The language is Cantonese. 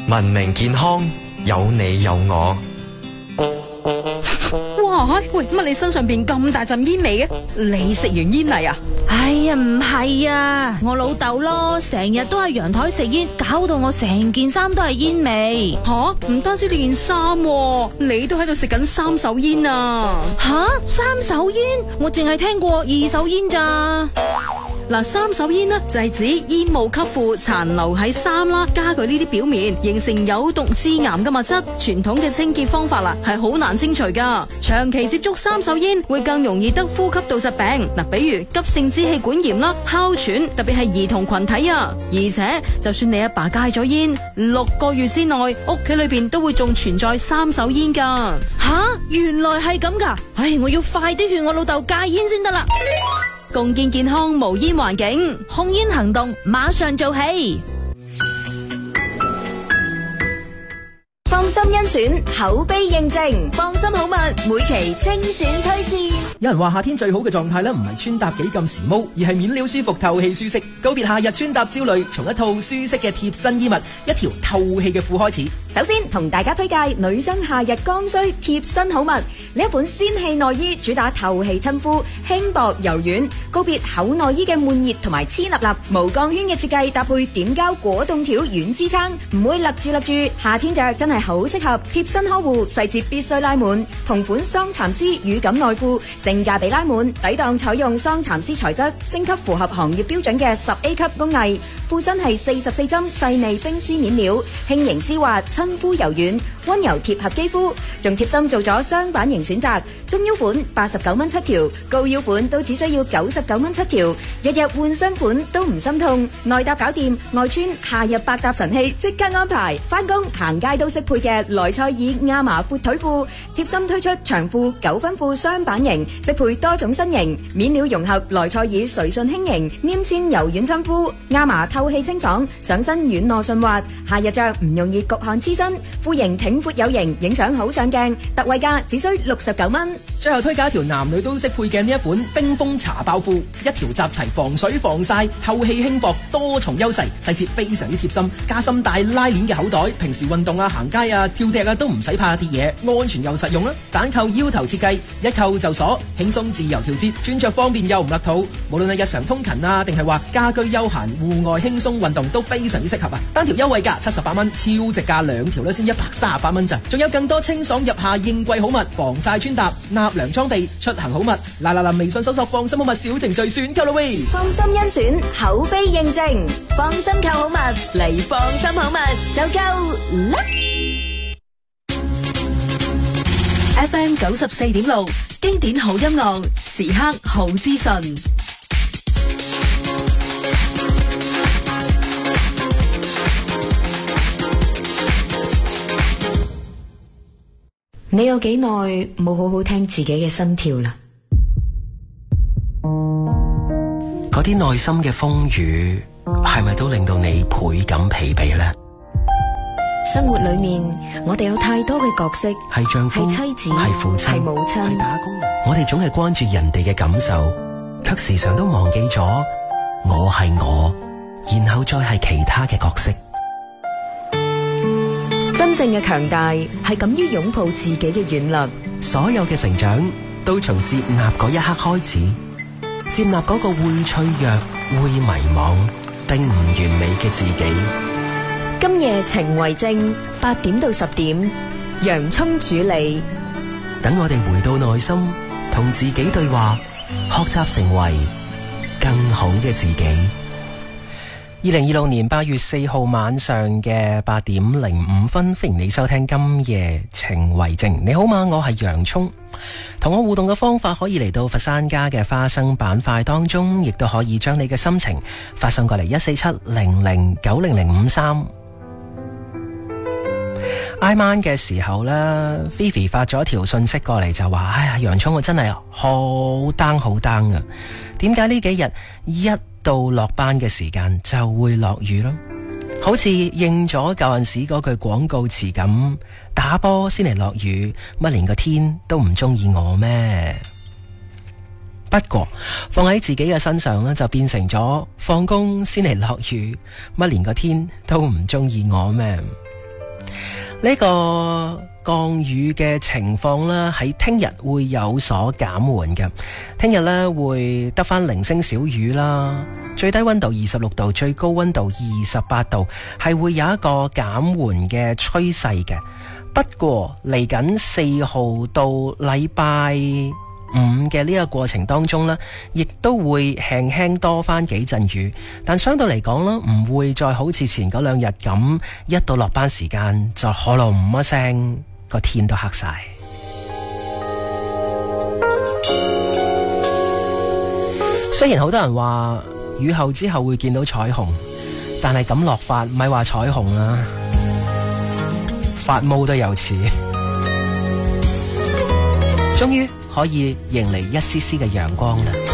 文明健康，有你有我。 哇！喂，乜你身上邊咁大陣煙味嘅？你食完煙嚟啊？ 哎呀，唔係啊，我老豆咯，成日都喺陽台食煙，搞到我成件衫都係煙味。 吓，唔單止你件衫喎，你都喺度食緊三手煙啊！ 吓，三手煙？我淨係聽過二手煙咋。 嗱，三手煙呢就係指煙霧吸附殘留喺衫啦、家具呢啲表面，形成有毒致癌嘅物質。傳統嘅清潔方法啦，係好難清除噶。長期接觸三手煙會更容易得呼吸道疾病，嗱，比如急性支氣管炎啦、哮喘，特別係兒童群體啊。而且就算你阿爸戒咗煙，6個月之內，屋企裏邊都會仲存在三手煙噶。 吓，原來係咁噶！唉，我要快啲勸我老豆戒煙先得啦。 共建健康無煙環境， 控煙行動馬上做起。 放心甄選，口碑認證，放心好物，每期精選推薦。 有人話夏天最好嘅狀態咧，唔係穿搭幾咁時髦，而係面料舒服、透氣舒適。告別夏日穿搭焦慮，從一套舒適嘅貼身衣物、一條透氣嘅褲開始。 首先同大家推介女生夏日剛需貼身好物，呢一款仙氣內衣主打透氣親膚，輕薄柔軟。告別厚內衣嘅悶熱同埋黐立立，無鋼圈嘅設計搭配點膠果凍條軟支撐，唔會勒住。夏天着真係好適合，貼身呵護，細節必須拉滿。同款桑蠶絲乳感內褲，性價比拉滿，抵擋採用桑蠶絲材質，升級符合行業標準嘅10A 級工藝。褲身係44針細膩冰絲面料，輕盈絲滑，親膚柔軟，溫柔貼合肌膚。仲貼心做咗雙版型選擇，中腰款89蚊7條，高腰款都只需要99蚊7條，日日換新款都唔心痛。內搭搞掂，外穿夏日百搭神器即刻安排，返工行街都適配嘅萊賽爾亞麻闊腿褲，貼心推出長褲9分褲雙版型，適配多種身形，面料融合萊賽爾垂順輕盈，黏纖柔軟親膚，亞麻透氣清爽，上身軟糯順滑，夏日着唔容易焗汗黐身，褲型挺闊有型，影相好上鏡，特惠價只需69蚊。 最後推介一條男女都適配嘅呢一款冰封茶包褲，一條集齊防水防曬、透氣輕薄，多重優勢，細節非常之貼心，加深帶拉鏈嘅口袋，平時運動啊、行街啊、跳踢啊都唔使怕跌嘢，安全又實用啦。單扣腰頭設計，一扣就鎖，輕鬆自由調節，穿着方便又唔勒肚。無論係日常通勤啊，定係話家居休閒、戶外輕鬆運動都非常之適合啊！單條優惠價78蚊，超值價兩條咧先138蚊咋，仲有更多清爽入夏應季好物，防曬穿搭、納涼裝備、出行好物，嗱，微信搜索放心好物小程序選購啦喂！ 放心甄選，口碑認證，放心購好物嚟放心好物就夠啦。 FM 94.6經典好音樂，時刻好資訊。 你有幾耐冇好好聽自己嘅心跳啦？ 嗰啲內心嘅風雨，係咪都令到你倍感疲憊呢？ 生活裏面，我哋有太多嘅角色， 係丈夫， 係妻子， 係父親， 係母親， 係打工人。我哋總係關注人哋嘅感受，卻時常都忘記咗我係我，然後再係其他嘅角色。 真正嘅強大係敢於擁抱自己嘅軟弱。 所有嘅成長都從接納嗰一刻開始，接納嗰個會脆弱、會迷茫、並唔完美嘅自己。 今夜情為證，8點到10點，洋蔥主理。 等我哋回到內心，同自己對話，學習成為更好嘅自己。2026年8月4號晚上嘅8點05分，歡迎你收聽今夜情為證。你好嗎？我係洋蔥。同我互動嘅方法可以嚟到佛山家嘅花生板塊當中，亦都可以將你嘅心情發送過嚟14700900053。挨晚嘅時候呢 Vivi 發咗一條信息過嚟，就話：哎呀，洋蔥我真係好 down 啊！點解呢幾日一到落班嘅時間就會落雨咯？好似應咗舊陣時嗰句廣告詞咁，打波先嚟落雨，乜連個天都唔中意我咩？不過放喺自己嘅身上呢，就變成咗放工先嚟落雨，乜連個天都唔中意我咩？ 呢個降雨嘅情況呢，喺聽日會有所減緩嘅。聽日呢，會得返零星小雨啦，最低溫度26度，最高溫度28度，係會有一個減緩嘅趨勢嘅。不過嚟緊4號到禮拜5嘅呢個過程當中呢，亦都會輕輕多翻幾陣雨，但相對嚟講呢，唔會再好似前嗰2日咁，一到落班時間就可能唔一聲個天都黑晒。雖然好多人話雨後之後會見到彩虹，但係咁落法唔係話彩虹啦，發毛都有似。終於可以迎嚟一絲絲嘅陽光啦。